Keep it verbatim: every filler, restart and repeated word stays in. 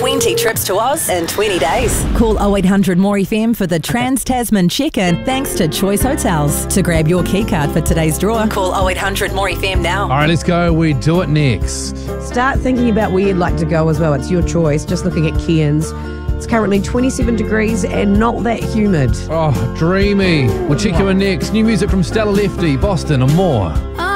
twenty trips to Oz in twenty days. Call oh eight hundred more F M for the Trans-Tasman check-in thanks to Choice Hotels. To grab your key card for today's draw, call oh eight hundred more F M now. All right, let's go. We do it next. Start thinking about where you'd like to go as well. It's your choice. Just looking at Cairns. It's currently twenty-seven degrees and not that humid. Oh, dreamy. We'll check you in next. New music from Stella Lefty, Boston and more.